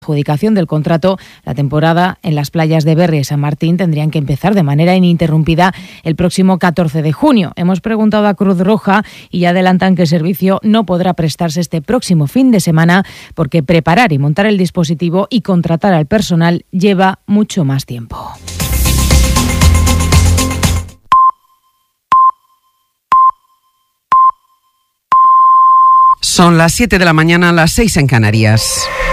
adjudicación del contrato, la temporada en las playas de Berri y San Martín tendrían que empezar de manera ininterrumpida el próximo 14 de junio. Hemos preguntado a Cruz Roja y ya adelantan que el servicio no podrá prestarse este próximo fin de semana porque preparar y montar el dispositivo y contratar al personal lleva mucho más tiempo. Son las 7 de la mañana, las 6 en Canarias.